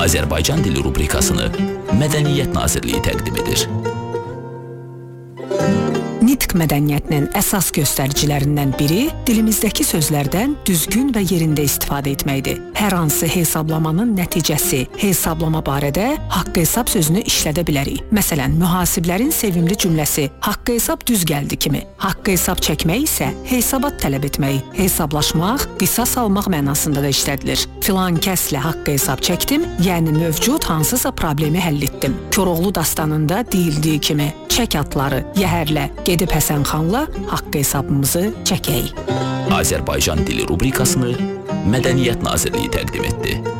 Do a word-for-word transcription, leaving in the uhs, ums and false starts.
Azərbaycan dili rubrikasını Mədəniyyət Nazirliyi təqdim edir. Nitq mədəniyyətinin əsas göstəricilərindən biri dilimizdəki sözlərdən düzgün və yerində istifadə etməkdir. Hər hansı hesablamanın nəticəsi, hesablama barədə haqq hesab sözünü işlədə bilərik. Məsələn, mühasiblərin sevimli cümləsi haqq hesab düz gəldi kimi. Haqq hesab çəkmək isə hesabat tələb etmək, hesablaşmaq, qisas almaq mənasında da işlədilir. Filan kəslə haqq hesab çəkdim, yəni mövcud hansısa problemi həll etdim. Koroğlu dastanında deyildiyi kimi, çək atları, yəhərlə, gedib Həsən xanla haqq hesabımızı çəkək. Azərbaycan dili rubrikasını Mədəniyyət Nazirliyi təqdim etdi.